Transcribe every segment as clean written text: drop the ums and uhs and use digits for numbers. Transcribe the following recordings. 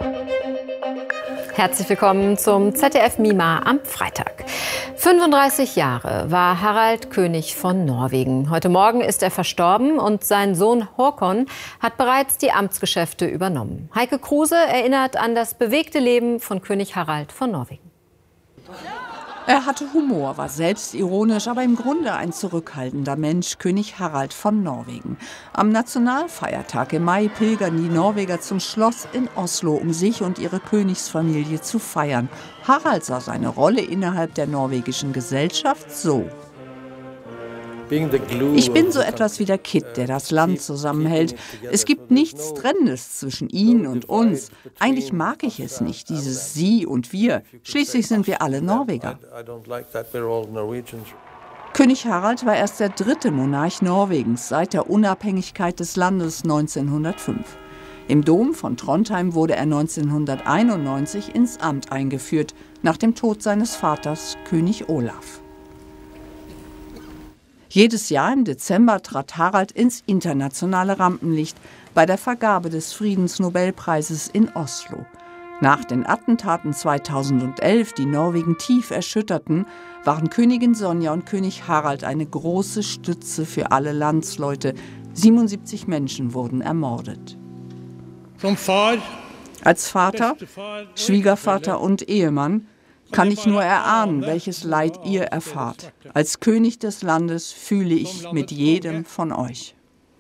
Herzlich willkommen zum ZDF Mima am Freitag. 35 Jahre war Harald König von Norwegen. Heute Morgen ist er verstorben und sein Sohn Håkon hat bereits die Amtsgeschäfte übernommen. Heike Kruse erinnert an das bewegte Leben von König Harald von Norwegen. Er hatte Humor, war selbstironisch, aber im Grunde ein zurückhaltender Mensch, König Harald von Norwegen. Am Nationalfeiertag im Mai pilgern die Norweger zum Schloss in Oslo, um sich und ihre Königsfamilie zu feiern. Harald sah seine Rolle innerhalb der norwegischen Gesellschaft so: Ich bin so etwas wie der Kitt, der das Land zusammenhält. Es gibt nichts Trennendes zwischen ihnen und uns. Eigentlich mag ich es nicht, dieses Sie und Wir. Schließlich sind wir alle Norweger. König Harald war erst der dritte Monarch Norwegens seit der Unabhängigkeit des Landes 1905. Im Dom von Trondheim wurde er 1991 ins Amt eingeführt, nach dem Tod seines Vaters, König Olaf. Jedes Jahr im Dezember trat Harald ins internationale Rampenlicht bei der Vergabe des Friedensnobelpreises in Oslo. Nach den Attentaten 2011, die Norwegen tief erschütterten, waren Königin Sonja und König Harald eine große Stütze für alle Landsleute. 77 Menschen wurden ermordet. Als Vater, Schwiegervater und Ehemann kann ich nur erahnen, welches Leid ihr erfahrt. Als König des Landes fühle ich mit jedem von euch.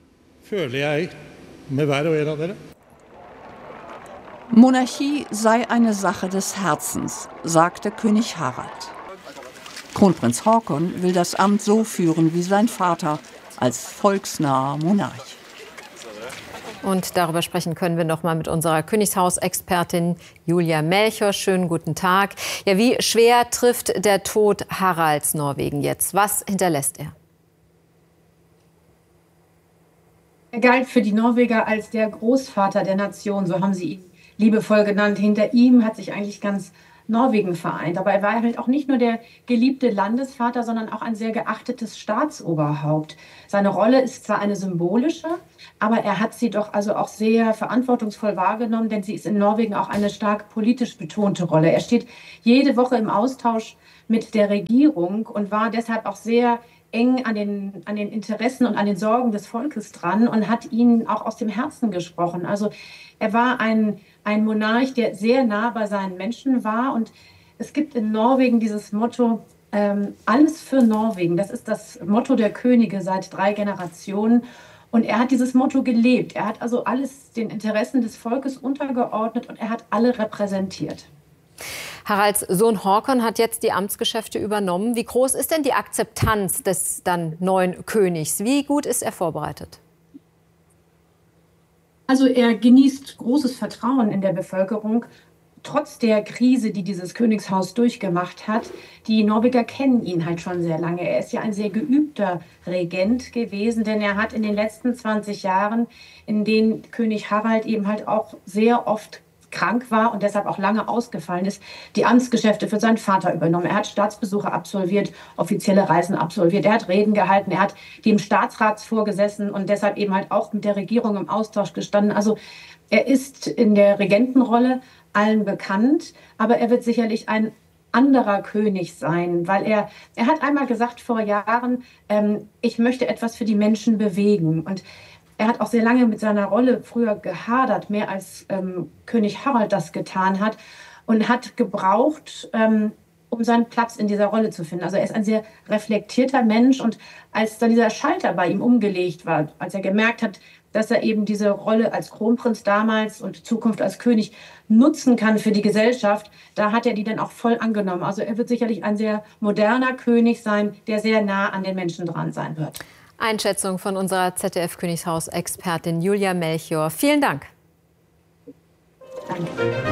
Monarchie sei eine Sache des Herzens, sagte König Harald. Kronprinz Håkon will das Amt so führen wie sein Vater, als volksnaher Monarch. Und darüber sprechen können wir noch mal mit unserer Königshausexpertin Julia Melchior. Schönen guten Tag. Ja, wie schwer trifft der Tod Haralds Norwegen jetzt? Was hinterlässt er? Er galt für die Norweger als der Großvater der Nation, so haben sie ihn liebevoll genannt. Hinter ihm hat sich eigentlich ganz Norwegen vereint. Aber er war halt auch nicht nur der geliebte Landesvater, sondern auch ein sehr geachtetes Staatsoberhaupt. Seine Rolle ist zwar eine symbolische, aber er hat sie doch also auch sehr verantwortungsvoll wahrgenommen, denn sie ist in Norwegen auch eine stark politisch betonte Rolle. Er steht jede Woche im Austausch mit der Regierung und war deshalb auch sehr eng an den Interessen und an den Sorgen des Volkes dran und hat ihnen auch aus dem Herzen gesprochen. Also er war ein Monarch, der sehr nah bei seinen Menschen war. Und es gibt in Norwegen dieses Motto, alles für Norwegen. Das ist das Motto der Könige seit 3 Generationen. Und er hat dieses Motto gelebt. Er hat also alles den Interessen des Volkes untergeordnet und er hat alle repräsentiert. Haralds Sohn Håkon hat jetzt die Amtsgeschäfte übernommen. Wie groß ist denn die Akzeptanz des dann neuen Königs? Wie gut ist er vorbereitet? Also er genießt großes Vertrauen in der Bevölkerung, trotz der Krise, die dieses Königshaus durchgemacht hat. Die Norweger kennen ihn halt schon sehr lange. Er ist ja ein sehr geübter Regent gewesen, denn er hat in den letzten 20 Jahren, in denen König Harald eben halt auch sehr oft krank war und deshalb auch lange ausgefallen ist, die Amtsgeschäfte für seinen Vater übernommen. Er hat Staatsbesuche absolviert, offizielle Reisen absolviert, er hat Reden gehalten, er hat dem Staatsrat vorgesessen und deshalb eben halt auch mit der Regierung im Austausch gestanden. Also er ist in der Regentenrolle allen bekannt, aber er wird sicherlich ein anderer König sein, weil er hat einmal gesagt vor Jahren, ich möchte etwas für die Menschen bewegen. Und er hat auch sehr lange mit seiner Rolle früher gehadert, mehr als König Harald das getan hat und hat gebraucht, um seinen Platz in dieser Rolle zu finden. Also er ist ein sehr reflektierter Mensch und als dann dieser Schalter bei ihm umgelegt war, als er gemerkt hat, dass er eben diese Rolle als Kronprinz damals und Zukunft als König nutzen kann für die Gesellschaft, da hat er die dann auch voll angenommen. Also er wird sicherlich ein sehr moderner König sein, der sehr nah an den Menschen dran sein wird. Einschätzung von unserer ZDF-Königshaus-Expertin Julia Melchior. Vielen Dank. Danke.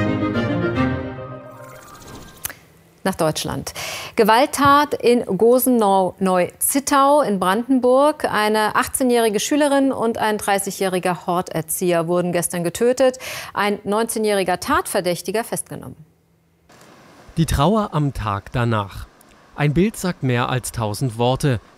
Nach Deutschland. Gewalttat in Gosenau-Zittau in Brandenburg. Eine 18-jährige Schülerin und ein 30-jähriger Horterzieher wurden gestern getötet. Ein 19-jähriger Tatverdächtiger festgenommen. Die Trauer am Tag danach. Ein Bild sagt mehr als 1000 Worte.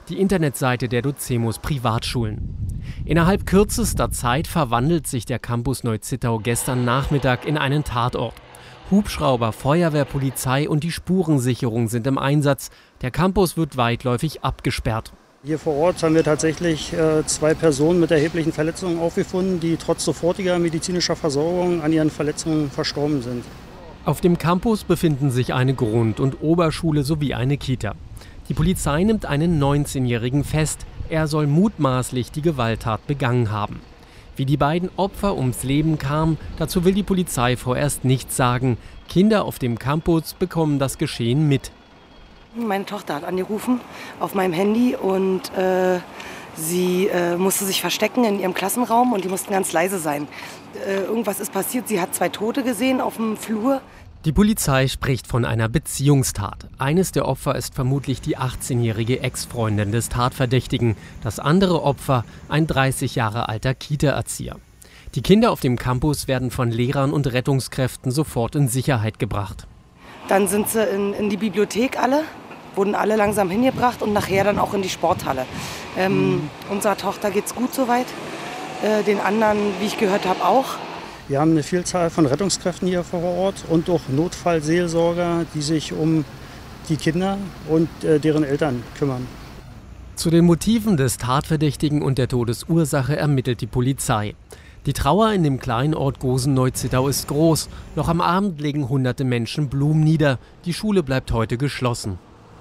die Internetseite der Docemos Privatschulen. Innerhalb kürzester Zeit verwandelt sich der Campus Neu-Zittau gestern Nachmittag in einen Tatort. Hubschrauber, Feuerwehr, Polizei und die Spurensicherung sind im Einsatz. Der Campus wird weitläufig abgesperrt. Hier vor Ort haben wir tatsächlich 2 Personen mit erheblichen Verletzungen aufgefunden, die trotz sofortiger medizinischer Versorgung an ihren Verletzungen verstorben sind. Auf dem Campus befinden sich eine Grund- und Oberschule sowie eine Kita. Die Polizei nimmt einen 19-Jährigen fest. Er soll mutmaßlich die Gewalttat begangen haben. Wie die beiden Opfer ums Leben kamen, dazu will die Polizei vorerst nichts sagen. Kinder auf dem Campus bekommen das Geschehen mit. Meine Tochter hat angerufen auf meinem Handy und sie musste sich verstecken in ihrem Klassenraum und die mussten ganz leise sein. Irgendwas ist passiert, sie hat 2 Tote gesehen auf dem Flur. Die Polizei spricht von einer Beziehungstat. Eines der Opfer ist vermutlich die 18-jährige Ex-Freundin des Tatverdächtigen. Das andere Opfer ein 30 Jahre alter Kita-Erzieher. Die Kinder auf dem Campus werden von Lehrern und Rettungskräften sofort in Sicherheit gebracht. Dann sind sie in die Bibliothek wurden alle langsam hingebracht und nachher dann auch in die Sporthalle. Unserer Tochter geht's gut soweit, den anderen, wie ich gehört habe, auch. Wir haben eine Vielzahl von Rettungskräften hier vor Ort und auch Notfallseelsorger, die sich um die Kinder und deren Eltern kümmern. Zu den Motiven des Tatverdächtigen und der Todesursache ermittelt die Polizei. Die Trauer in dem kleinen Ort Gosen-Neu-Zittau ist groß. Noch am Abend legen hunderte Menschen Blumen nieder. Die Schule bleibt heute geschlossen.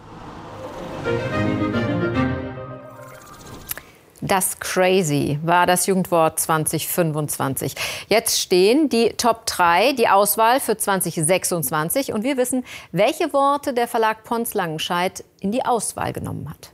Das Crazy war das Jugendwort 2025. Jetzt stehen die Top 3, die Auswahl für 2026. Und wir wissen, welche Worte der Verlag Pons Langenscheidt in die Auswahl genommen hat.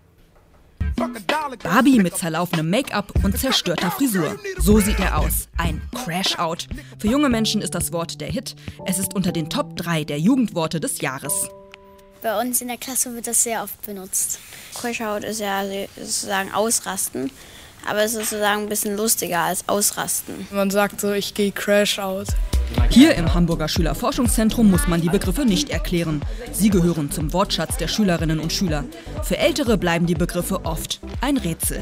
Barbie mit zerlaufenem Make-up und zerstörter Frisur. So sieht er aus. Ein Crash-Out. Für junge Menschen ist das Wort der Hit. Es ist unter den Top 3 der Jugendworte des Jahres. Bei uns in der Klasse wird das sehr oft benutzt. Crash-Out ist ja sozusagen ausrasten, aber es ist sozusagen ein bisschen lustiger als ausrasten. Man sagt so, ich gehe Crash-Out. Hier im Hamburger Schülerforschungszentrum muss man die Begriffe nicht erklären. Sie gehören zum Wortschatz der Schülerinnen und Schüler. Für Ältere bleiben die Begriffe oft ein Rätsel.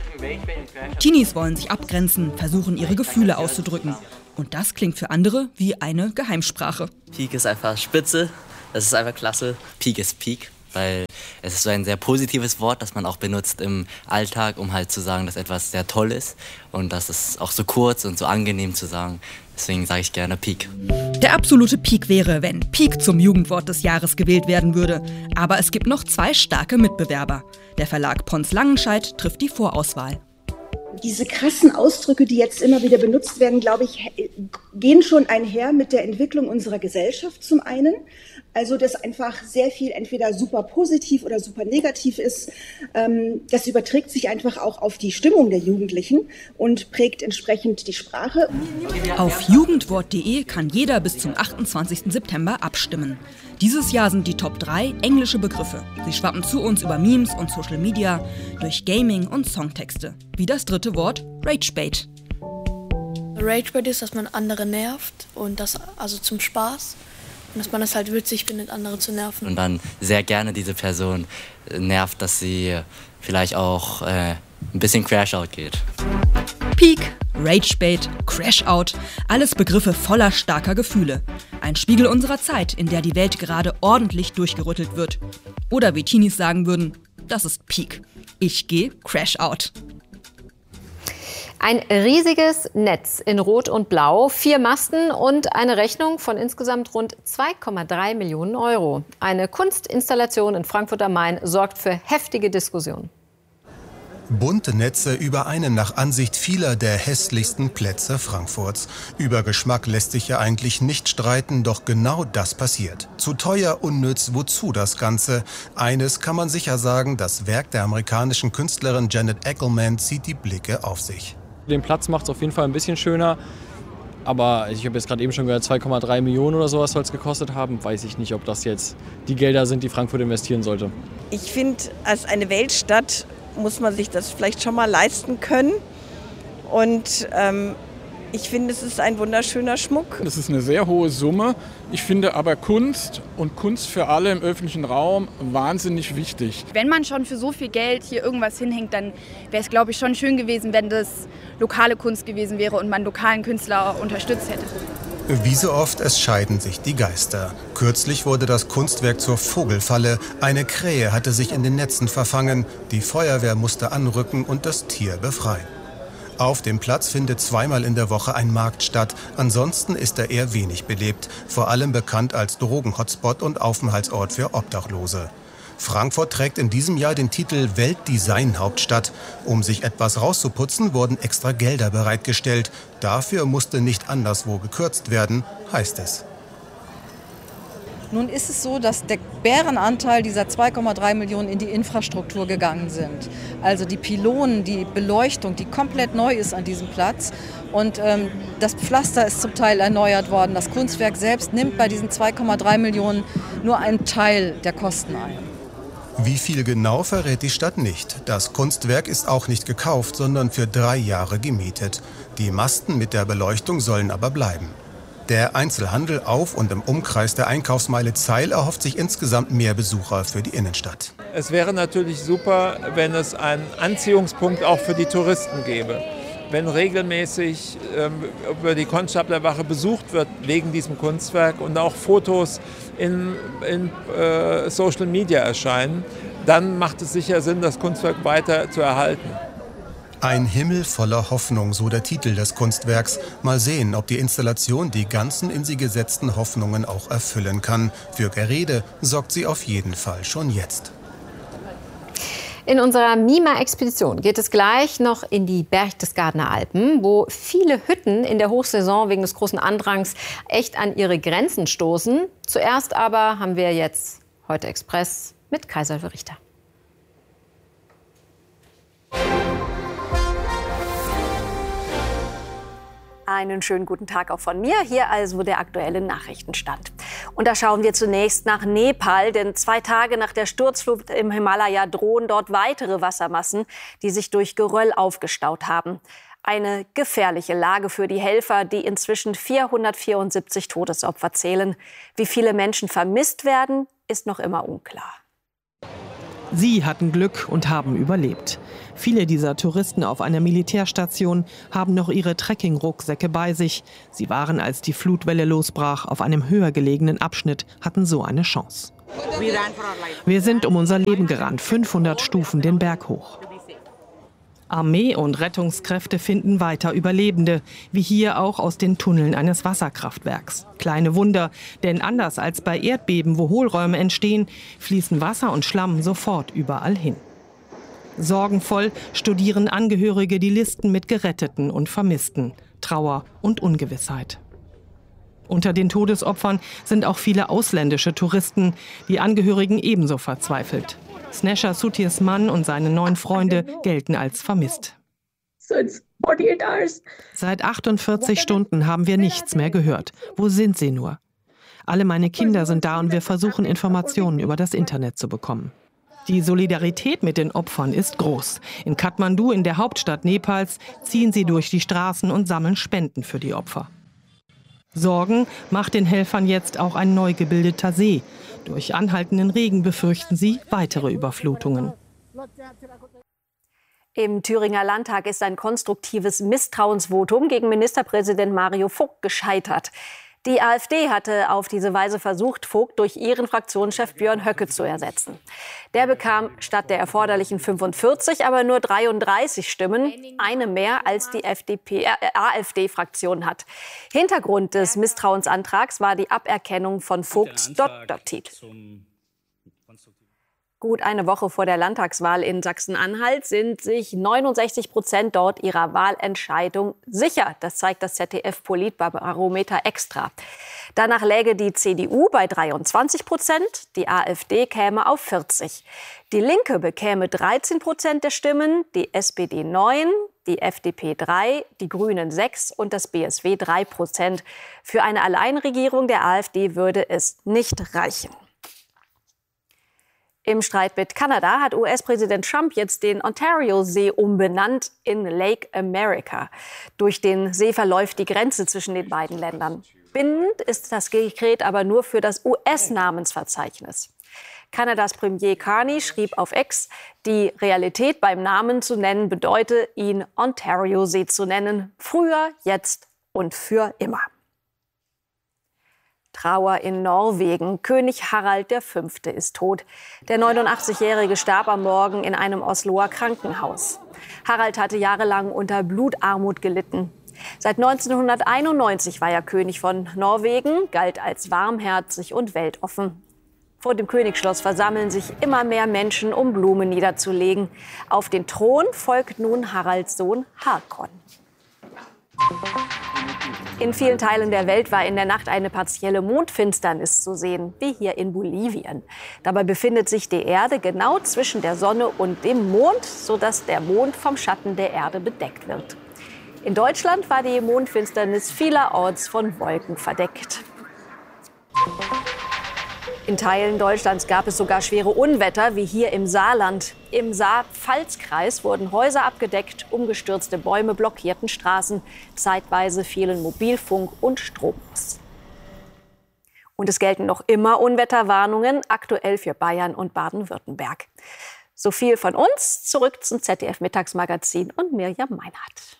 Teenies wollen sich abgrenzen, versuchen ihre Gefühle auszudrücken. Und das klingt für andere wie eine Geheimsprache. Peak ist einfach Spitze, das ist einfach klasse. Peak ist Peak, weil es ist so ein sehr positives Wort, das man auch benutzt im Alltag, um halt zu sagen, dass etwas sehr toll ist. Und das ist auch so kurz und so angenehm zu sagen. Deswegen sage ich gerne Peak. Der absolute Peak wäre, wenn Peak zum Jugendwort des Jahres gewählt werden würde. Aber es gibt noch 2 starke Mitbewerber. Der Verlag Pons Langenscheidt trifft die Vorauswahl. Diese krassen Ausdrücke, die jetzt immer wieder benutzt werden, glaube ich, gehen schon einher mit der Entwicklung unserer Gesellschaft zum einen. Also, dass einfach sehr viel entweder super positiv oder super negativ ist. Das überträgt sich einfach auch auf die Stimmung der Jugendlichen und prägt entsprechend die Sprache. Auf jugendwort.de kann jeder bis zum 28. September abstimmen. Dieses Jahr sind die Top 3 englische Begriffe. Sie schwappen zu uns über Memes und Social Media, durch Gaming und Songtexte. Wie das dritte Wort, Ragebait. Ragebait ist, dass man andere nervt und das also zum Spaß. Und dass man das halt witzig findet, andere zu nerven. Und dann sehr gerne diese Person nervt, dass sie vielleicht auch ein bisschen Crash-Out geht. Peak, Ragebait, Crash-Out, alles Begriffe voller starker Gefühle. Ein Spiegel unserer Zeit, in der die Welt gerade ordentlich durchgerüttelt wird. Oder wie Teenies sagen würden, das ist Peak. Ich gehe Crash-Out. Ein riesiges Netz in Rot und Blau, 4 Masten und eine Rechnung von insgesamt rund 2,3 Millionen Euro. Eine Kunstinstallation in Frankfurt am Main sorgt für heftige Diskussionen. Bunte Netze über einen nach Ansicht vieler der hässlichsten Plätze Frankfurts. Über Geschmack lässt sich ja eigentlich nicht streiten, doch genau das passiert. Zu teuer, unnütz, wozu das Ganze? Eines kann man sicher sagen, das Werk der amerikanischen Künstlerin Janet Eckelman zieht die Blicke auf sich. Den Platz macht es auf jeden Fall ein bisschen schöner. Aber ich habe jetzt gerade eben schon gehört, 2,3 Millionen oder sowas soll es gekostet haben. Weiß ich nicht, ob das jetzt die Gelder sind, die Frankfurt investieren sollte. Ich finde, als eine Weltstadt muss man sich das vielleicht schon mal leisten können. Und Ich finde, es ist ein wunderschöner Schmuck. Das ist eine sehr hohe Summe. Ich finde aber Kunst und Kunst für alle im öffentlichen Raum wahnsinnig wichtig. Wenn man schon für so viel Geld hier irgendwas hinhängt, dann wäre es, glaube ich, schon schön gewesen, wenn das lokale Kunst gewesen wäre und man lokalen Künstler unterstützt hätte. Wie so oft, es scheiden sich die Geister. Kürzlich wurde das Kunstwerk zur Vogelfalle. Eine Krähe hatte sich in den Netzen verfangen. Die Feuerwehr musste anrücken und das Tier befreien. Auf dem Platz findet zweimal in der Woche ein Markt statt. Ansonsten ist er eher wenig belebt, vor allem bekannt als Drogen-Hotspot und Aufenthaltsort für Obdachlose. Frankfurt trägt in diesem Jahr den Titel Weltdesign-Hauptstadt. Um sich etwas rauszuputzen, wurden extra Gelder bereitgestellt. Dafür musste nicht anderswo gekürzt werden, heißt es. Nun ist es so, dass der Bärenanteil dieser 2,3 Millionen in die Infrastruktur gegangen sind. Also die Pylonen, die Beleuchtung, die komplett neu ist an diesem Platz. Und das Pflaster ist zum Teil erneuert worden. Das Kunstwerk selbst nimmt bei diesen 2,3 Millionen nur einen Teil der Kosten ein. Wie viel genau, verrät die Stadt nicht. Das Kunstwerk ist auch nicht gekauft, sondern für 3 Jahre gemietet. Die Masten mit der Beleuchtung sollen aber bleiben. Der Einzelhandel auf und im Umkreis der Einkaufsmeile Zeil erhofft sich insgesamt mehr Besucher für die Innenstadt. Es wäre natürlich super, wenn es einen Anziehungspunkt auch für die Touristen gäbe. Wenn regelmäßig über die Konstablerwache besucht wird wegen diesem Kunstwerk und auch Fotos in Social Media erscheinen, dann macht es sicher Sinn, das Kunstwerk weiter zu erhalten. Ein Himmel voller Hoffnung, so der Titel des Kunstwerks. Mal sehen, ob die Installation die ganzen in sie gesetzten Hoffnungen auch erfüllen kann. Für Gerede sorgt sie auf jeden Fall schon jetzt. In unserer MIMA-Expedition geht es gleich noch in die Berchtesgadener Alpen, wo viele Hütten in der Hochsaison wegen des großen Andrangs echt an ihre Grenzen stoßen. Zuerst aber haben wir jetzt heute Express mit Kaisalve Richter. Einen schönen guten Tag auch von mir. Hier also der aktuelle Nachrichtenstand. Und da schauen wir zunächst nach Nepal, denn 2 Tage nach der Sturzflut im Himalaya drohen dort weitere Wassermassen, die sich durch Geröll aufgestaut haben. Eine gefährliche Lage für die Helfer, die inzwischen 474 Todesopfer zählen. Wie viele Menschen vermisst werden, ist noch immer unklar. Sie hatten Glück und haben überlebt. Viele dieser Touristen auf einer Militärstation haben noch ihre Trekking-Rucksäcke bei sich. Sie waren, als die Flutwelle losbrach, auf einem höher gelegenen Abschnitt, hatten so eine Chance. Wir sind um unser Leben gerannt, 500 Stufen den Berg hoch. Armee und Rettungskräfte finden weiter Überlebende, wie hier auch aus den Tunneln eines Wasserkraftwerks. Kleine Wunder, denn anders als bei Erdbeben, wo Hohlräume entstehen, fließen Wasser und Schlamm sofort überall hin. Sorgenvoll studieren Angehörige die Listen mit Geretteten und Vermissten, Trauer und Ungewissheit. Unter den Todesopfern sind auch viele ausländische Touristen, die Angehörigen ebenso verzweifelt. Snesha Sutirs Mann und seine 9 Freunde gelten als vermisst. Seit 48 Stunden haben wir nichts mehr gehört. Wo sind sie nur? Alle meine Kinder sind da und wir versuchen, Informationen über das Internet zu bekommen. Die Solidarität mit den Opfern ist groß. In Kathmandu, in der Hauptstadt Nepals, ziehen sie durch die Straßen und sammeln Spenden für die Opfer. Sorgen macht den Helfern jetzt auch ein neu gebildeter See. Durch anhaltenden Regen befürchten sie weitere Überflutungen. Im Thüringer Landtag ist ein konstruktives Misstrauensvotum gegen Ministerpräsident Mario Vogt gescheitert. Die AfD hatte auf diese Weise versucht, Vogt durch ihren Fraktionschef Björn Höcke zu ersetzen. Der bekam statt der erforderlichen 45 aber nur 33 Stimmen, eine mehr als die AfD-Fraktion hat. Hintergrund des Misstrauensantrags war die Aberkennung von Vogts Doktortitel. Gut eine Woche vor der Landtagswahl in Sachsen-Anhalt sind sich 69% dort ihrer Wahlentscheidung sicher. Das zeigt das ZDF-Politbarometer extra. Danach läge die CDU bei 23%, die AfD käme auf 40%. Die Linke bekäme 13% der Stimmen, die SPD 9%, die FDP 3%, die Grünen 6% und das BSW 3%. Für eine Alleinregierung der AfD würde es nicht reichen. Im Streit mit Kanada hat US-Präsident Trump jetzt den Ontario-See umbenannt in Lake America. Durch den See verläuft die Grenze zwischen den beiden Ländern. Bindend ist das Dekret aber nur für das US-Namensverzeichnis. Kanadas Premier Carney schrieb auf X, die Realität beim Namen zu nennen bedeute, ihn Ontario-See zu nennen. Früher, jetzt und für immer. Trauer in Norwegen. König Harald V. ist tot. Der 89-Jährige starb am Morgen in einem Osloer Krankenhaus. Harald hatte jahrelang unter Blutarmut gelitten. Seit 1991 war er König von Norwegen, galt als warmherzig und weltoffen. Vor dem Königsschloss versammeln sich immer mehr Menschen, um Blumen niederzulegen. Auf den Thron folgt nun Haralds Sohn Håkon. In vielen Teilen der Welt war in der Nacht eine partielle Mondfinsternis zu sehen, wie hier in Bolivien. Dabei befindet sich die Erde genau zwischen der Sonne und dem Mond, sodass der Mond vom Schatten der Erde bedeckt wird. In Deutschland war die Mondfinsternis vielerorts von Wolken verdeckt. In Teilen Deutschlands gab es sogar schwere Unwetter, wie hier im Saarland. Im Saar-Pfalz-Kreis wurden Häuser abgedeckt, umgestürzte Bäume blockierten Straßen. Zeitweise fielen Mobilfunk und Strom aus. Und es gelten noch immer Unwetterwarnungen, aktuell für Bayern und Baden-Württemberg. So viel von uns. Zurück zum ZDF-Mittagsmagazin und Mirjam Meinhardt.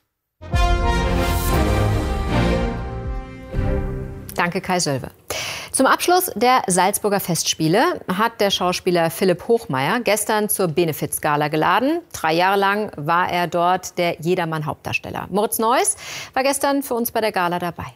Danke, Kai Sölve. Zum Abschluss der Salzburger Festspiele hat der Schauspieler Philipp Hochmeier gestern zur Benefizgala geladen. 3 Jahre lang war er dort der Jedermann-Hauptdarsteller. Moritz Neuss war gestern für uns bei der Gala dabei.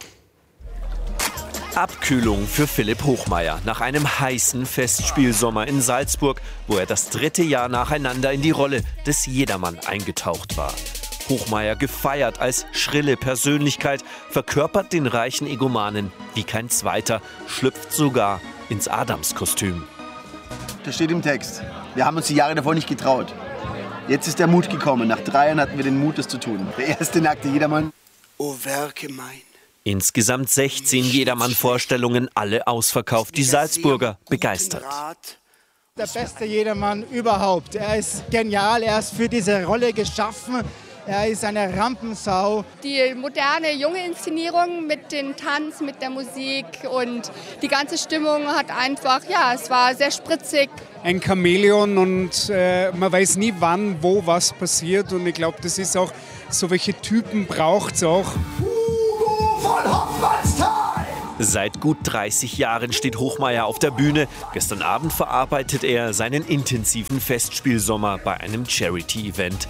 Abkühlung für Philipp Hochmeier nach einem heißen Festspielsommer in Salzburg, wo er das 3. Jahr nacheinander in die Rolle des Jedermann eingetaucht war. Hochmeier gefeiert als schrille Persönlichkeit, verkörpert den reichen Egomanen wie kein zweiter, schlüpft sogar ins Adamskostüm. Das steht im Text. Wir haben uns die Jahre davor nicht getraut. Jetzt ist der Mut gekommen. Nach 3 Jahren hatten wir den Mut, das zu tun. Der erste nackte Jedermann. O Werke mein. Insgesamt 16 Jedermann-Vorstellungen, alle ausverkauft. Die Salzburger begeistert. Der beste Jedermann überhaupt. Er ist genial, er ist für diese Rolle geschaffen. Er ist eine Rampensau. Die moderne, junge Inszenierung mit dem Tanz, mit der Musik und die ganze Stimmung hat einfach, ja, es war sehr spritzig. Ein Chamäleon und man weiß nie, wann, wo, was passiert. Und ich glaube, das ist auch, so welche Typen braucht es auch. Hugo von Hoffmannsthal! Seit gut 30 Jahren steht Hochmeier auf der Bühne. Gestern Abend verarbeitet er seinen intensiven Festspielsommer bei einem Charity-Event.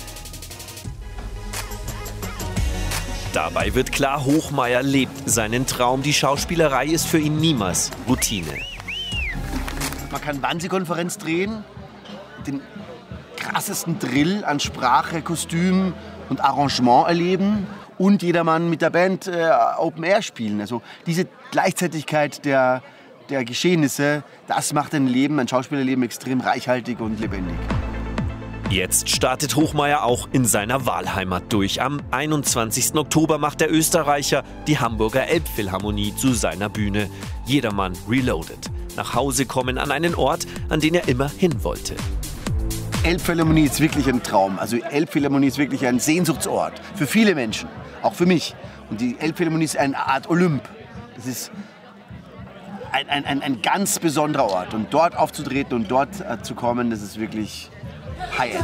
Dabei wird klar, Hochmeier lebt seinen Traum. Die Schauspielerei ist für ihn niemals Routine. Man kann Wannsee-Konferenz drehen, den krassesten Drill an Sprache, Kostüm und Arrangement erleben und Jedermann mit der Band Open Air spielen. Also diese Gleichzeitigkeit der Geschehnisse, das macht ein Schauspielerleben extrem reichhaltig und lebendig. Jetzt startet Hochmeier auch in seiner Wahlheimat durch. Am 21. Oktober macht der Österreicher die Hamburger Elbphilharmonie zu seiner Bühne. Jedermann Reloaded. Nach Hause kommen an einen Ort, an den er immer hin wollte. Elbphilharmonie ist wirklich ein Traum. Also Elbphilharmonie ist wirklich ein Sehnsuchtsort für viele Menschen, auch für mich. Und die Elbphilharmonie ist eine Art Olymp. Das ist ein ganz besonderer Ort. Und dort aufzutreten und dort zu kommen, das ist wirklich High-End.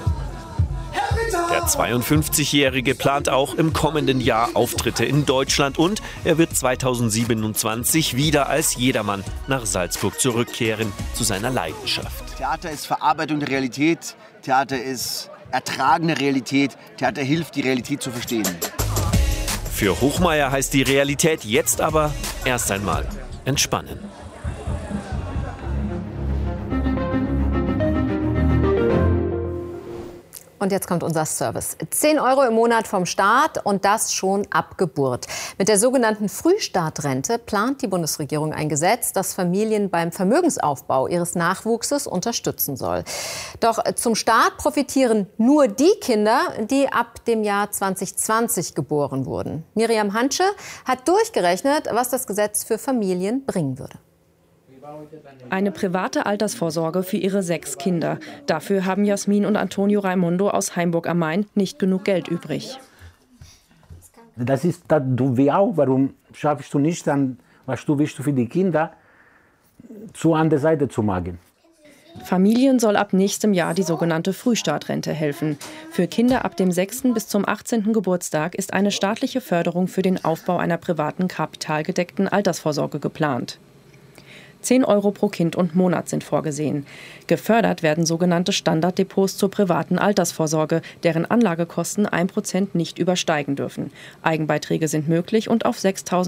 Der 52-Jährige plant auch im kommenden Jahr Auftritte in Deutschland und er wird 2027 wieder als Jedermann nach Salzburg zurückkehren zu seiner Leidenschaft. Theater ist Verarbeitung der Realität, Theater ist Ertragen der Realität, Theater hilft, die Realität zu verstehen. Für Hochmeier heißt die Realität jetzt aber erst einmal entspannen. Und jetzt kommt unser Service. 10 € im Monat vom Staat und das schon ab Geburt. Mit der sogenannten Frühstartrente plant die Bundesregierung ein Gesetz, das Familien beim Vermögensaufbau ihres Nachwuchses unterstützen soll. Doch zum Start profitieren nur die Kinder, die ab dem Jahr 2020 geboren wurden. Miriam Hantsche hat durchgerechnet, was das Gesetz für Familien bringen würde. Eine private Altersvorsorge für ihre 6 Kinder. Dafür haben Jasmin und Antonio Raimondo aus Heimburg am Main nicht genug Geld übrig. Das ist, dass du willst auch, warum schaffst du nicht, dann, was du willst für die Kinder, zu an der Seite zu machen. Familien soll ab nächstem Jahr die sogenannte Frühstartrente helfen. Für Kinder ab dem 6. bis zum 18. Geburtstag ist eine staatliche Förderung für den Aufbau einer privaten kapitalgedeckten Altersvorsorge geplant. 10 € pro Kind und Monat sind vorgesehen. Gefördert werden sogenannte Standarddepots zur privaten Altersvorsorge, deren Anlagekosten 1% nicht übersteigen dürfen. Eigenbeiträge sind möglich und auf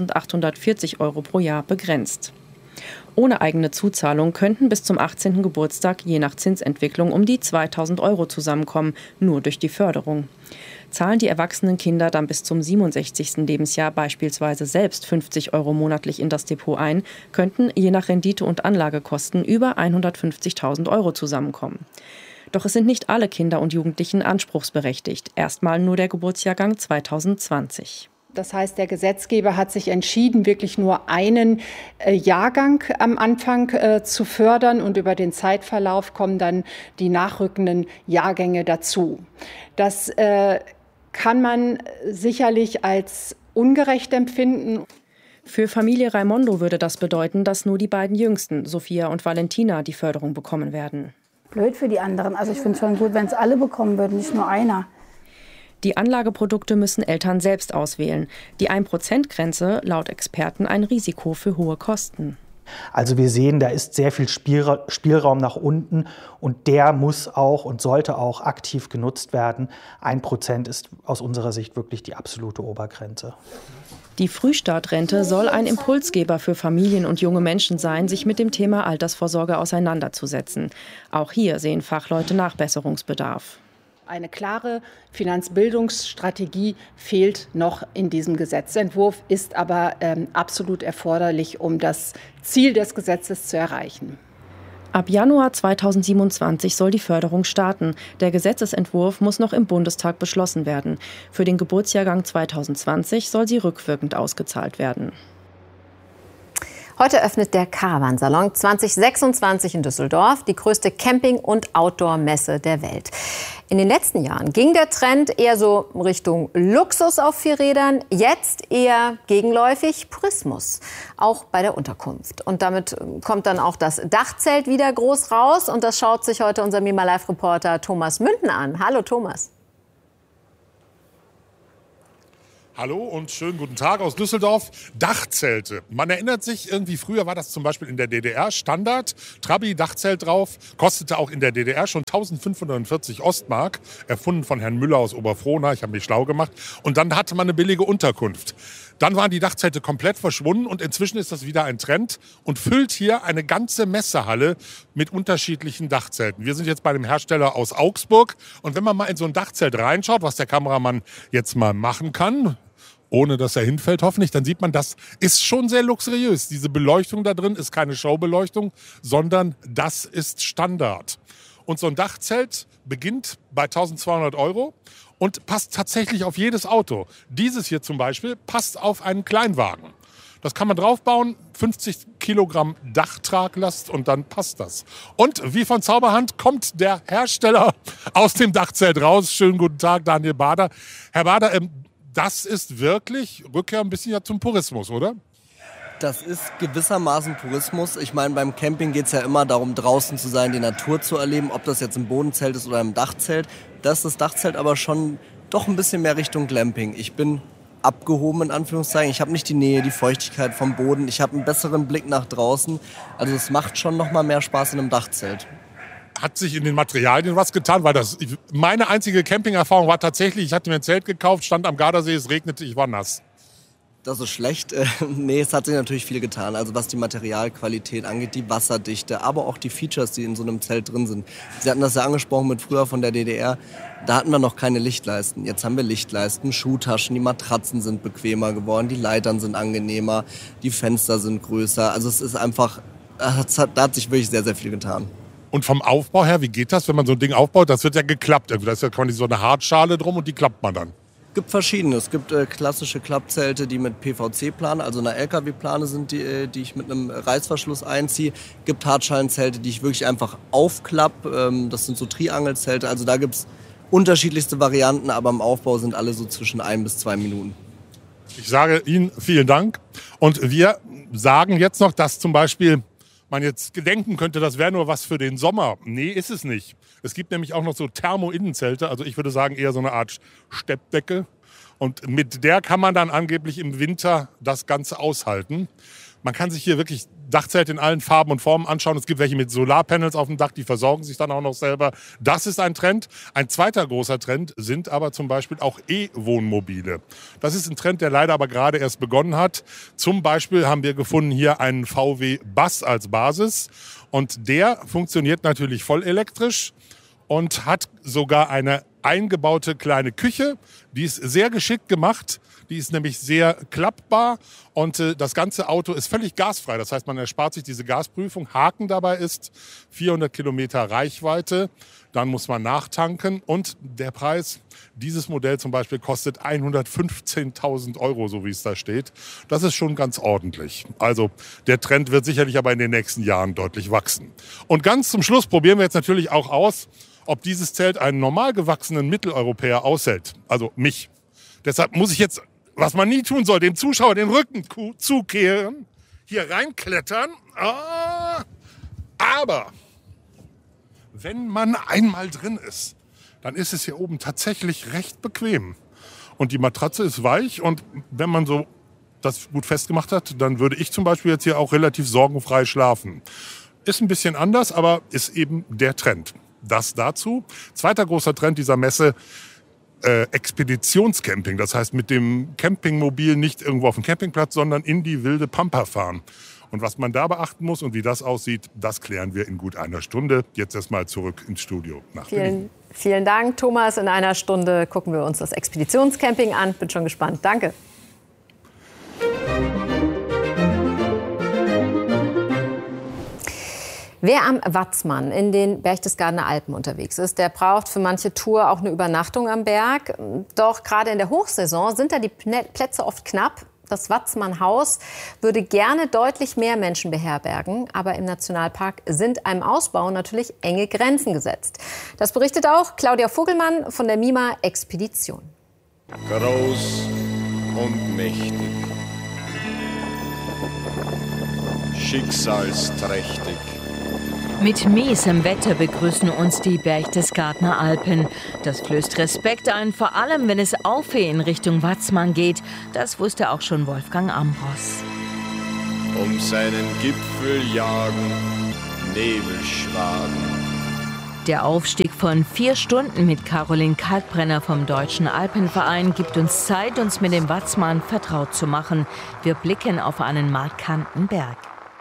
6.840 € pro Jahr begrenzt. Ohne eigene Zuzahlung könnten bis zum 18. Geburtstag je nach Zinsentwicklung um die 2.000 € zusammenkommen, nur durch die Förderung. Zahlen die erwachsenen Kinder dann bis zum 67. Lebensjahr beispielsweise selbst 50 € monatlich in das Depot ein, könnten je nach Rendite und Anlagekosten über 150.000 € zusammenkommen. Doch es sind nicht alle Kinder und Jugendlichen anspruchsberechtigt, erstmal nur der Geburtsjahrgang 2020. Das heißt, der Gesetzgeber hat sich entschieden, wirklich nur einen Jahrgang am Anfang zu fördern und über den Zeitverlauf kommen dann die nachrückenden Jahrgänge dazu. Das kann man sicherlich als ungerecht empfinden. Für Familie Raimondo würde das bedeuten, dass nur die beiden Jüngsten, Sophia und Valentina, die Förderung bekommen werden. Blöd für die anderen. Also ich finde es schon gut, wenn es alle bekommen würden, nicht nur einer. Die Anlageprodukte müssen Eltern selbst auswählen. Die 1%-Grenze laut Experten ein Risiko für hohe Kosten. Also wir sehen, da ist sehr viel Spielraum nach unten und der muss auch und sollte auch aktiv genutzt werden. 1% ist aus unserer Sicht wirklich die absolute Obergrenze. Die Frühstartrente soll ein Impulsgeber für Familien und junge Menschen sein, sich mit dem Thema Altersvorsorge auseinanderzusetzen. Auch hier sehen Fachleute Nachbesserungsbedarf. Eine klare Finanzbildungsstrategie fehlt noch in diesem Gesetzentwurf, ist aber absolut erforderlich, um das Ziel des Gesetzes zu erreichen. Ab Januar 2027 soll die Förderung starten. Der Gesetzesentwurf muss noch im Bundestag beschlossen werden. Für den Geburtsjahrgang 2020 soll sie rückwirkend ausgezahlt werden. Heute öffnet der Caravansalon 2026 in Düsseldorf, die größte Camping- und Outdoor-Messe der Welt. In den letzten Jahren ging der Trend eher so Richtung Luxus auf 4 Rädern, jetzt eher gegenläufig Purismus, auch bei der Unterkunft. Und damit kommt dann auch das Dachzelt wieder groß raus und das schaut sich heute unser Mima Live-Reporter Thomas Münden an. Hallo Thomas. Hallo und schönen guten Tag aus Düsseldorf. Dachzelte. Man erinnert sich, irgendwie früher war das zum Beispiel in der DDR Standard. Trabi, Dachzelt drauf, kostete auch in der DDR schon 1540 Ostmark. Erfunden von Herrn Müller aus Oberfrohna. Ich habe mich schlau gemacht. Und dann hatte man eine billige Unterkunft. Dann waren die Dachzelte komplett verschwunden und inzwischen ist das wieder ein Trend und füllt hier eine ganze Messehalle mit unterschiedlichen Dachzelten. Wir sind jetzt bei dem Hersteller aus Augsburg und wenn man mal in so ein Dachzelt reinschaut, was der Kameramann jetzt mal machen kann, ohne dass er hinfällt hoffentlich, dann sieht man, das ist schon sehr luxuriös. Diese Beleuchtung da drin ist keine Showbeleuchtung, sondern das ist Standard. Und so ein Dachzelt beginnt bei 1200 € und passt tatsächlich auf jedes Auto. Dieses hier zum Beispiel passt auf einen Kleinwagen. Das kann man draufbauen, 50 Kilogramm Dachtraglast und dann passt das. Und wie von Zauberhand kommt der Hersteller aus dem Dachzelt raus. Schönen guten Tag, Daniel Bader. Herr Bader, das ist wirklich Rückkehr ein bisschen ja zum Purismus, oder? Das ist gewissermaßen Tourismus. Ich meine, beim Camping geht es ja immer darum, draußen zu sein, die Natur zu erleben, ob das jetzt im Bodenzelt ist oder im Dachzelt. Das ist das Dachzelt aber schon doch ein bisschen mehr Richtung Glamping. Ich bin abgehoben, in Anführungszeichen. Ich habe nicht die Nähe, die Feuchtigkeit vom Boden. Ich habe einen besseren Blick nach draußen. Also es macht schon noch mal mehr Spaß in einem Dachzelt. Hat sich in den Materialien was getan? Weil meine einzige Campingerfahrung war tatsächlich, ich hatte mir ein Zelt gekauft, stand am Gardasee, es regnete, ich war nass. Das ist schlecht. Nee, es hat sich natürlich viel getan. Also was die Materialqualität angeht, die Wasserdichte, aber auch die Features, die in so einem Zelt drin sind. Sie hatten das ja angesprochen mit früher von der DDR. Da hatten wir noch keine Lichtleisten. Jetzt haben wir Lichtleisten, Schuhtaschen, die Matratzen sind bequemer geworden, die Leitern sind angenehmer, die Fenster sind größer. Also es ist einfach, da hat sich wirklich sehr, sehr viel getan. Und vom Aufbau her, wie geht das, wenn man so ein Ding aufbaut? Das wird ja geklappt. Da ist ja quasi so eine Hartschale drum und die klappt man dann. gibt verschiedene. Es gibt klassische Klappzelte, die mit PVC-Plane, also einer LKW-Plane sind, die ich mit einem Reißverschluss einziehe. Es gibt Hartschalenzelte, die ich wirklich einfach aufklappe. Das sind so Triangelzelte. Also da gibt es unterschiedlichste Varianten, aber im Aufbau sind alle so zwischen 1 bis 2 Minuten. Ich sage Ihnen vielen Dank. Und wir sagen jetzt noch, dass zum Beispiel man jetzt denken könnte, das wäre nur was für den Sommer. Nee, ist es nicht. Es gibt nämlich auch noch so Thermo-Innenzelte, also ich würde sagen eher so eine Art Steppdecke. Und mit der kann man dann angeblich im Winter das Ganze aushalten. Man kann sich hier wirklich Dachzelte in allen Farben und Formen anschauen. Es gibt welche mit Solarpanels auf dem Dach, die versorgen sich dann auch noch selber. Das ist ein Trend. Ein zweiter großer Trend sind aber zum Beispiel auch E-Wohnmobile. Das ist ein Trend, der leider aber gerade erst begonnen hat. Zum Beispiel haben wir gefunden hier einen VW Bus als Basis. Und der funktioniert natürlich voll elektrisch und hat sogar eine eingebaute kleine Küche. Die ist sehr geschickt gemacht. Die ist nämlich sehr klappbar und das ganze Auto ist völlig gasfrei. Das heißt, man erspart sich diese Gasprüfung. Haken dabei ist 400 Kilometer Reichweite. Dann muss man nachtanken und der Preis dieses Modell zum Beispiel kostet 115.000 €, so wie es da steht. Das ist schon ganz ordentlich. Also der Trend wird sicherlich aber in den nächsten Jahren deutlich wachsen. Und ganz zum Schluss probieren wir jetzt natürlich auch aus, ob dieses Zelt einen normal gewachsenen Mitteleuropäer aushält. Also mich. Deshalb muss ich jetzt, was man nie tun soll, dem Zuschauer den Rücken zukehren, hier reinklettern. Aber wenn man einmal drin ist, dann ist es hier oben tatsächlich recht bequem. Und die Matratze ist weich und wenn man so das gut festgemacht hat, dann würde ich zum Beispiel jetzt hier auch relativ sorgenfrei schlafen. Ist ein bisschen anders, aber ist eben der Trend. Das dazu. Zweiter großer Trend dieser Messe, Expeditionscamping. Das heißt, mit dem Campingmobil nicht irgendwo auf dem Campingplatz, sondern in die wilde Pampa fahren. Und was man da beachten muss und wie das aussieht, das klären wir in gut einer Stunde. Jetzt erstmal zurück ins Studio nach Berlin. Vielen Dank, Thomas. In einer Stunde gucken wir uns das Expeditionscamping an. Bin schon gespannt. Danke. Wer am Watzmann in den Berchtesgadener Alpen unterwegs ist, der braucht für manche Tour auch eine Übernachtung am Berg. Doch gerade in der Hochsaison sind da die Plätze oft knapp. Das Watzmann-Haus würde gerne deutlich mehr Menschen beherbergen. Aber im Nationalpark sind einem Ausbau natürlich enge Grenzen gesetzt. Das berichtet auch Claudia Vogelmann von der MIMA Expedition. Groß und mächtig. Schicksalsträchtig. Mit miesem Wetter begrüßen uns die Berchtesgadener Alpen. Das flößt Respekt ein, vor allem wenn es aufwärts in Richtung Watzmann geht. Das wusste auch schon Wolfgang Ambros. Um seinen Gipfel jagen Nebelschwaden. Der Aufstieg von 4 Stunden mit Caroline Kalkbrenner vom Deutschen Alpenverein gibt uns Zeit, uns mit dem Watzmann vertraut zu machen. Wir blicken auf einen markanten Berg.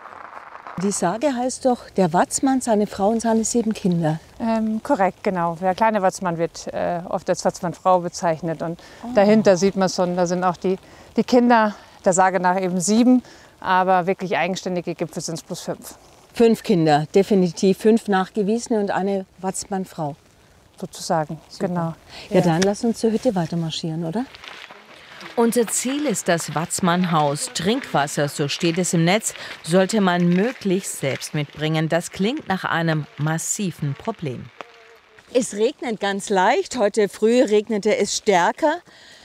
Die Sage heißt doch, der Watzmann, seine Frau und seine 7 Kinder. Korrekt, genau. Der kleine Watzmann wird oft als Watzmannfrau bezeichnet. Und dahinter sieht man schon, da sind auch die Kinder, der Sage nach eben 7. Aber wirklich eigenständige Gipfel sind es plus 5. 5 Kinder, definitiv 5 nachgewiesene und eine Watzmannfrau. Sozusagen, super. Genau. Ja, dann lass uns zur Hütte weitermarschieren, oder? Unser Ziel ist das Watzmann-Haus. Trinkwasser, so steht es im Netz, sollte man möglichst selbst mitbringen. Das klingt nach einem massiven Problem. Es regnet ganz leicht. Heute früh regnete es stärker.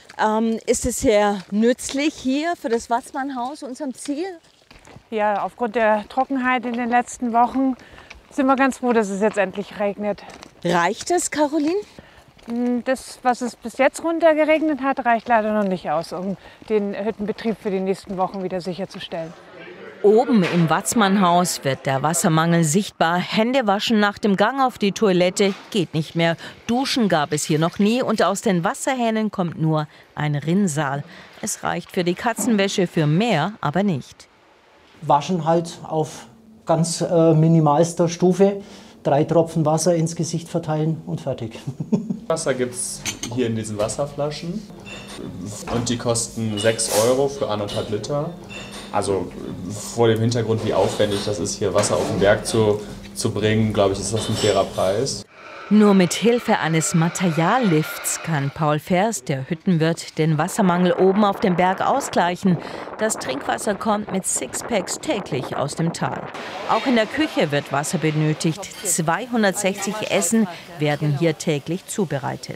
Ist es sehr nützlich hier für das Watzmann-Haus, unserem Ziel? Ja, aufgrund der Trockenheit in den letzten Wochen sind wir ganz froh, dass es jetzt endlich regnet. Reicht das, Caroline? Das, was es bis jetzt runtergeregnet hat, reicht leider noch nicht aus, um den Hüttenbetrieb für die nächsten Wochen wieder sicherzustellen. Oben im Watzmann-Haus wird der Wassermangel sichtbar. Hände waschen nach dem Gang auf die Toilette geht nicht mehr. Duschen gab es hier noch nie und aus den Wasserhähnen kommt nur ein Rinnsal. Es reicht für die Katzenwäsche, für mehr aber nicht. Waschen halt auf ganz minimalster Stufe. 3 Tropfen Wasser ins Gesicht verteilen und fertig. Wasser gibt es hier in diesen Wasserflaschen und die kosten 6 € für 1,5 Liter. Also vor dem Hintergrund, wie aufwendig das ist, hier Wasser auf den Berg zu bringen, glaube ich, ist das ein fairer Preis. Nur mit Hilfe eines Materiallifts kann Paul Fers, der Hüttenwirt, den Wassermangel oben auf dem Berg ausgleichen. Das Trinkwasser kommt mit Sixpacks täglich aus dem Tal. Auch in der Küche wird Wasser benötigt. 260 Essen werden hier täglich zubereitet.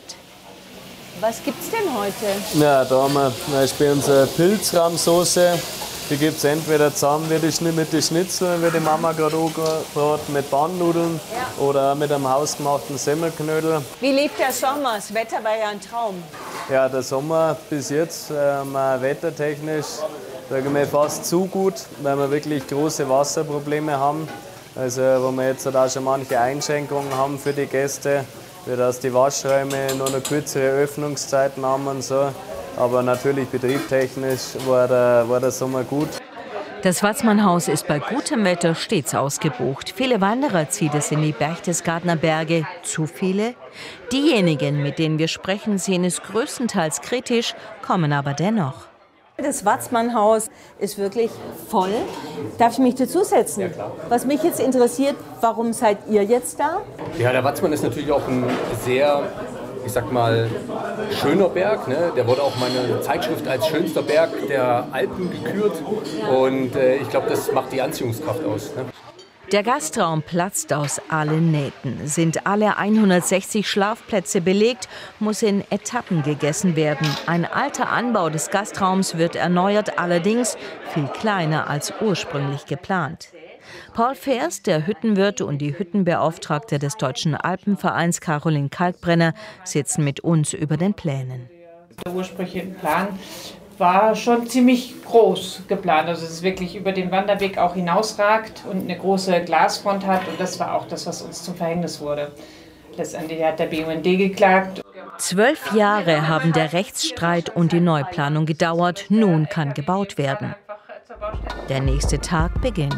Was gibt's denn heute? Ja, da haben wir zum Beispiel unsere Pilzrahmsoße. Die gibt es entweder zusammen mit den Schnitzeln, wie die Mama gerade angebraten, mit Bahnnudeln oder mit einem hausgemachten Semmelknödel. Wie lief der Sommer? Das Wetter war ja ein Traum. Ja, der Sommer bis jetzt, wettertechnisch, sagen wir fast zu gut, weil wir wirklich große Wasserprobleme haben. Also, wo wir jetzt auch schon manche Einschränkungen haben für die Gäste, wie dass die Waschräume nur noch kürzere Öffnungszeiten haben und so. Aber natürlich betriebstechnisch war der Sommer gut. Das Watzmannhaus ist bei gutem Wetter stets ausgebucht. Viele Wanderer zieht es in die Berchtesgadener Berge. Zu viele? Diejenigen, mit denen wir sprechen, sehen es größtenteils kritisch, kommen aber dennoch. Das Watzmannhaus ist wirklich voll. Darf ich mich dazusetzen? Ja, klar. Was mich jetzt interessiert, warum seid ihr jetzt da? Ja, der Watzmann ist natürlich auch ein sehr, ich sag mal, schöner Berg. Ne? Der wurde auch meine Zeitschrift als schönster Berg der Alpen gekürt. Und ich glaube, das macht die Anziehungskraft aus. Ne? Der Gastraum platzt aus allen Nähten. Sind alle 160 Schlafplätze belegt, muss in Etappen gegessen werden. Ein alter Anbau des Gastraums wird erneuert, allerdings viel kleiner als ursprünglich geplant. Paul Fers, der Hüttenwirt, und die Hüttenbeauftragte des Deutschen Alpenvereins Caroline Kalkbrenner sitzen mit uns über den Plänen. Der ursprüngliche Plan war schon ziemlich groß geplant, also dass es wirklich über den Wanderweg auch hinausragt und eine große Glasfront hat, und das war auch das, was uns zum Verhängnis wurde. Letztendlich hat der BUND geklagt. 12 Jahre haben der Rechtsstreit und die Neuplanung gedauert, nun kann gebaut werden. Der nächste Tag beginnt.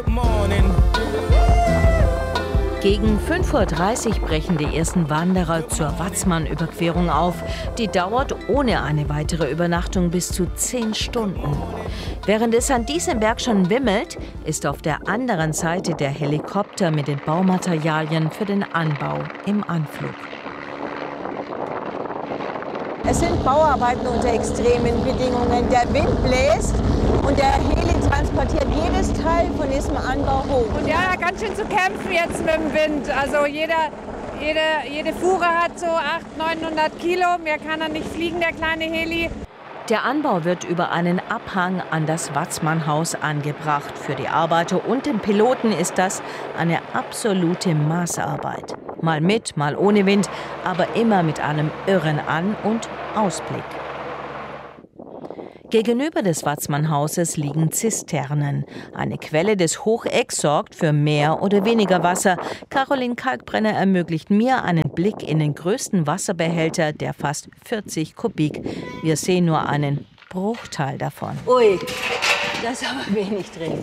Gegen 5:30 Uhr brechen die ersten Wanderer zur Watzmann-Überquerung auf. Die dauert ohne eine weitere Übernachtung bis zu 10 Stunden. Während es an diesem Berg schon wimmelt, ist auf der anderen Seite der Helikopter mit den Baumaterialien für den Anbau im Anflug. Es sind Bauarbeiten unter extremen Bedingungen. Der Wind bläst und der Heli transportiert jedes Teil von diesem Anbau hoch. Und ja, ganz schön zu kämpfen jetzt mit dem Wind. Also jede Fuhre hat so 800-900 Kilo. Mehr kann er nicht fliegen, der kleine Heli. Der Anbau wird über einen Abhang an das Watzmannhaus angebracht. Für die Arbeiter und den Piloten ist das eine absolute Maßarbeit. Mal mit, mal ohne Wind, aber immer mit einem irren An- und Ausblick. Gegenüber des Watzmannhauses liegen Zisternen. Eine Quelle des Hochecks sorgt für mehr oder weniger Wasser. Caroline Kalkbrenner ermöglicht mir einen Blick in den größten Wasserbehälter, der fast 40 Kubik. Wir sehen nur einen Bruchteil davon. Ui, da ist aber wenig drin.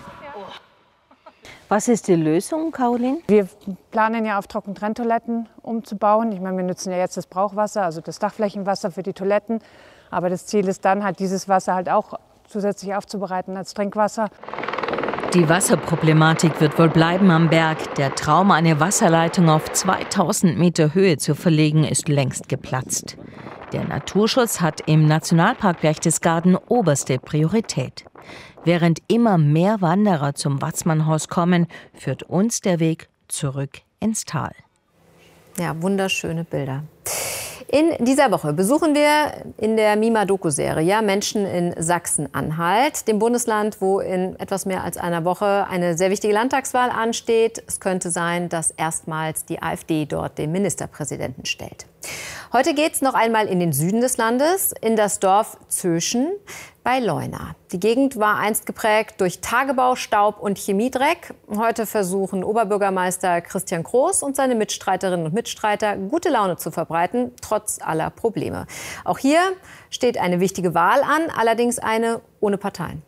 Was ist die Lösung, Caroline? Wir planen ja auf Trockentrenntoiletten umzubauen. Ich meine, wir nutzen ja jetzt das Brauchwasser, also das Dachflächenwasser für die Toiletten. Aber das Ziel ist dann halt, dieses Wasser halt auch zusätzlich aufzubereiten als Trinkwasser. Die Wasserproblematik wird wohl bleiben am Berg. Der Traum, eine Wasserleitung auf 2000 Meter Höhe zu verlegen, ist längst geplatzt. Der Naturschutz hat im Nationalpark Berchtesgaden oberste Priorität. Während immer mehr Wanderer zum Watzmannhaus kommen, führt uns der Weg zurück ins Tal. Ja, wunderschöne Bilder. In dieser Woche besuchen wir in der Mima-Doku-Serie Menschen in Sachsen-Anhalt, dem Bundesland, wo in etwas mehr als einer Woche eine sehr wichtige Landtagswahl ansteht. Es könnte sein, dass erstmals die AfD dort den Ministerpräsidenten stellt. Heute geht es noch einmal in den Süden des Landes, in das Dorf Zöschen bei Leuna. Die Gegend war einst geprägt durch Tagebau, Staub und Chemiedreck. Heute versuchen Oberbürgermeister Christian Groß und seine Mitstreiterinnen und Mitstreiter, gute Laune zu verbreiten, trotz aller Probleme. Auch hier steht eine wichtige Wahl an, allerdings eine ohne Parteien.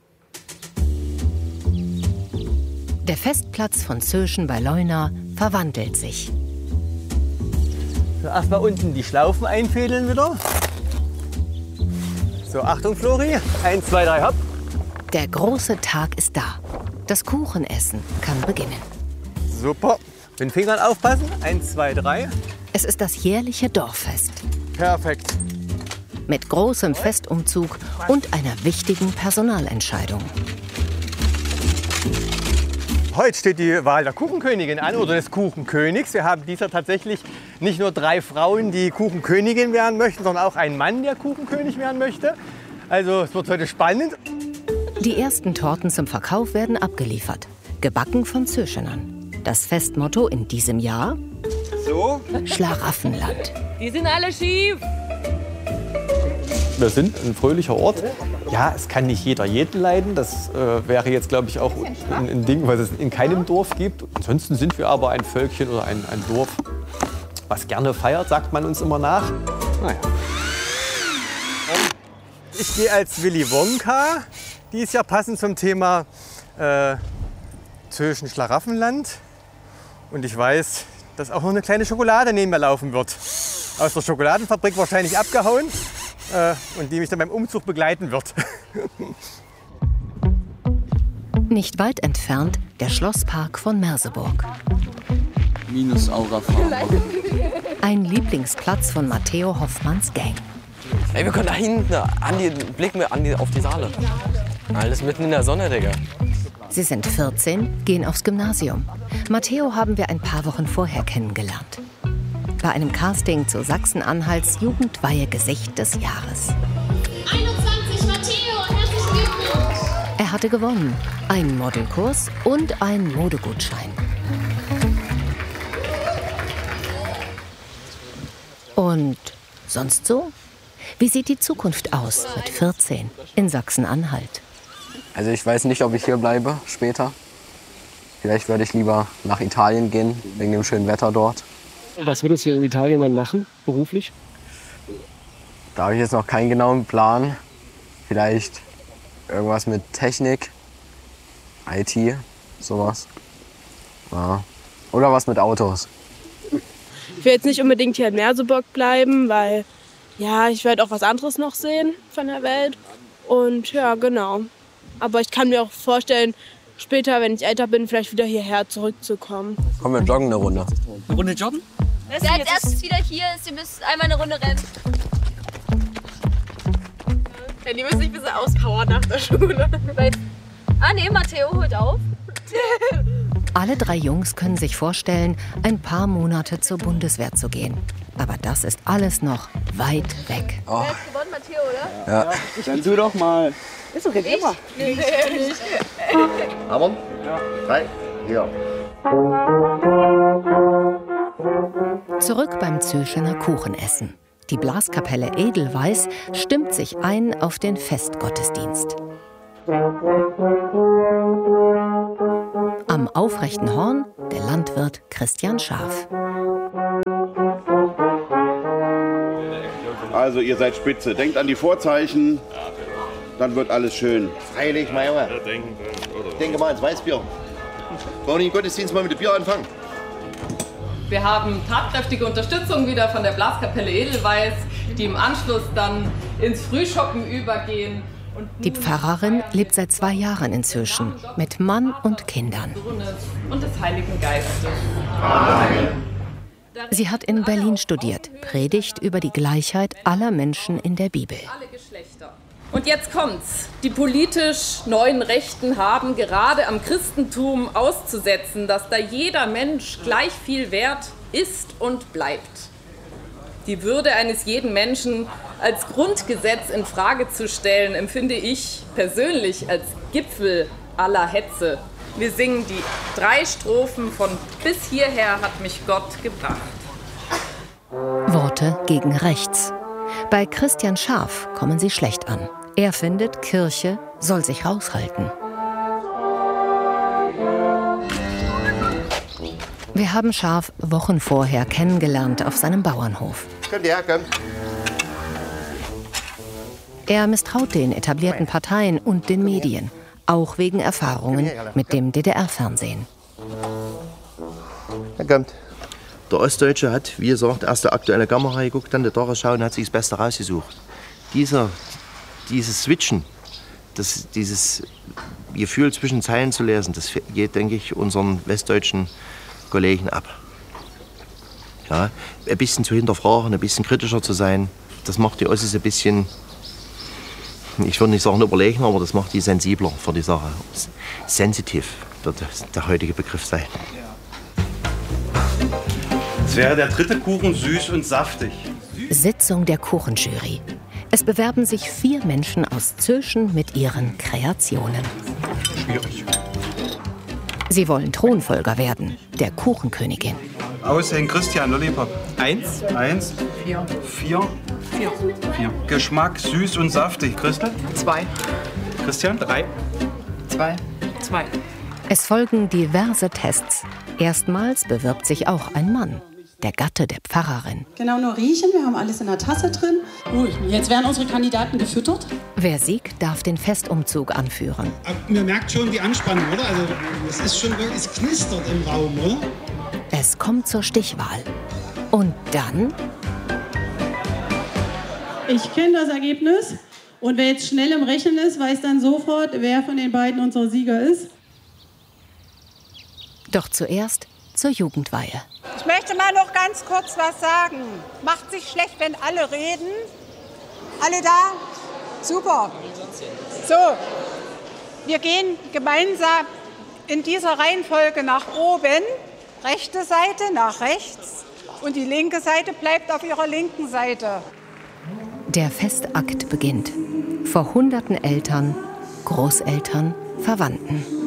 Der Festplatz von Zöschen bei Leuna verwandelt sich. So, erstmal unten die Schlaufen einfädeln wieder. So, Achtung, Flori. 1, 2, 3, hopp. Der große Tag ist da. Das Kuchenessen kann beginnen. Super. Mit den Fingern aufpassen. 1, 2, 3. Es ist das jährliche Dorffest. Perfekt. Mit großem Festumzug und einer wichtigen Personalentscheidung. Heute steht die Wahl der Kuchenkönigin an oder des Kuchenkönigs. Wir haben dieser tatsächlich nicht nur 3 Frauen, die Kuchenkönigin werden möchten, sondern auch einen Mann, der Kuchenkönig werden möchte. Also es wird heute spannend. Die ersten Torten zum Verkauf werden abgeliefert. Gebacken von Zöschenern. Das Festmotto in diesem Jahr? So. Schlaraffenland. Die sind alle schief. Wir sind ein fröhlicher Ort. Ja, es kann nicht jeder jeden leiden. Das wäre jetzt, glaube ich, auch ein Ding, was es in keinem Dorf gibt. Ansonsten sind wir aber ein Völkchen oder ein Dorf, was gerne feiert, sagt man uns immer nach. Naja. Ich gehe als Willy Wonka, dieses Jahr passend zum Thema Zöschen Schlaraffenland. Und ich weiß, dass auch noch eine kleine Schokolade neben mir laufen wird. Aus der Schokoladenfabrik wahrscheinlich abgehauen. Und die mich dann beim Umzug begleiten wird. Nicht weit entfernt der Schlosspark von Merseburg. Minus Aurafarm. Ein Lieblingsplatz von Matteo Hoffmanns Gang. Ey, wir können da hinten blicken wir auf die Saale. Alles mitten in der Sonne, Digga. Sie sind 14, gehen aufs Gymnasium. Matteo haben wir ein paar Wochen vorher kennengelernt. Bei einem Casting zu Sachsen-Anhalts Jugendweihe-Gesicht des Jahres. 21, Matteo, herzlichen Glückwunsch! Er hatte gewonnen. Einen Modelkurs und einen Modegutschein. Und sonst so? Wie sieht die Zukunft aus mit 14 in Sachsen-Anhalt? Also ich weiß nicht, ob ich hier bleibe später. Vielleicht würde ich lieber nach Italien gehen, wegen dem schönen Wetter dort. Was würdest du in Italien dann machen, beruflich? Da habe ich jetzt noch keinen genauen Plan. Vielleicht irgendwas mit Technik, IT, sowas. Ja. Oder was mit Autos. Ich will jetzt nicht unbedingt hier in Merseburg bleiben, weil ja, ich werde auch was anderes noch sehen von der Welt. Und ja, genau. Aber ich kann mir auch vorstellen, später, wenn ich älter bin, vielleicht wieder hierher zurückzukommen. Komm, wir joggen eine Runde. Eine Runde joggen? Wer als erstes wieder hier ist, ihr müsst einmal eine Runde rennen. Ja, die müssen sich ein bisschen auspowern nach der Schule. Nee, Matteo holt auf. Alle 3 Jungs können sich vorstellen, ein paar Monate zur Bundeswehr zu gehen. Aber das ist alles noch weit weg. Wer hat gewonnen, Matteo, oder? Ja. Dann tu doch mal. Ist okay, immer. Nee, nicht. Hammer? Ja. 3, ja. Zurück beim Zöschener Kuchenessen. Die Blaskapelle Edelweiß stimmt sich ein auf den Festgottesdienst. Am aufrechten Horn der Landwirt Christian Schaaf. Also ihr seid spitze. Denkt an die Vorzeichen, dann wird alles schön. Freilich, mein Junge. Denke mal ans Weißbier. Wollen wir den Gottesdienst mal mit dem Bier anfangen? Wir haben tatkräftige Unterstützung wieder von der Blaskapelle Edelweiß, die im Anschluss dann ins Frühschoppen übergehen. Die Pfarrerin lebt seit 2 Jahren in Zöschen mit Mann und Kindern. Und des Heiligen Geistes. Amen. Sie hat in Berlin studiert, predigt über die Gleichheit aller Menschen in der Bibel. Und jetzt kommt's. Die politisch neuen Rechten haben gerade am Christentum auszusetzen, dass da jeder Mensch gleich viel wert ist und bleibt. Die Würde eines jeden Menschen als Grundgesetz in Frage zu stellen, empfinde ich persönlich als Gipfel aller Hetze. Wir singen die 3 Strophen von Bis hierher hat mich Gott gebracht. Worte gegen rechts. Bei Christian Schaaf kommen sie schlecht an. Er findet, Kirche soll sich raushalten. Wir haben Schaaf Wochen vorher kennengelernt auf seinem Bauernhof. Könnt ihr herkommen? Er misstraut den etablierten Parteien und den Medien, auch wegen Erfahrungen mit dem DDR-Fernsehen. Kommt. Der Ostdeutsche hat, wie gesagt, erst die aktuelle Kamera geguckt, dann die Tagesschau und hat sich das Beste rausgesucht. Dieses Switchen, dieses Gefühl zwischen Zeilen zu lesen, das geht, denke ich, unseren westdeutschen Kollegen ab. Ja, ein bisschen zu hinterfragen, ein bisschen kritischer zu sein, das macht die Ossis ein bisschen, ich würde nicht sagen überlegen, aber das macht die sensibler für die Sache. Sensitiv wird der heutige Begriff sein. Es wäre der 3. Kuchen süß und saftig. Sitzung der Kuchenjury. Es bewerben sich 4 Menschen aus Zülchen mit ihren Kreationen. Schwierig. Sie wollen Thronfolger werden, der Kuchenkönigin. Aussehen Christian Lollipop. 1. 1. 4. 4. 4. 4. Geschmack süß und saftig. Christel? 2. Christian? 3. 2. 2. Es folgen diverse Tests. Erstmals bewirbt sich auch ein Mann, der Gatte der Pfarrerin. Genau, nur riechen. Wir haben alles in der Tasse drin. Gut, jetzt werden unsere Kandidaten gefüttert. Wer siegt, darf den Festumzug anführen. Man merkt schon die Anspannung, oder? Also es ist schon wirklich, es knistert im Raum, oder? Es kommt zur Stichwahl. Und dann? Ich kenne das Ergebnis. Und wer jetzt schnell im Rechnen ist, weiß dann sofort, wer von den beiden unser Sieger ist. Doch zuerst zur Jugendweihe. Ich möchte mal noch ganz kurz was sagen. Macht sich schlecht, wenn alle reden. Alle da? Super. So, wir gehen gemeinsam in dieser Reihenfolge nach oben. Rechte Seite nach rechts und die linke Seite bleibt auf ihrer linken Seite. Der Festakt beginnt. Vor Hunderten Eltern, Großeltern, Verwandten.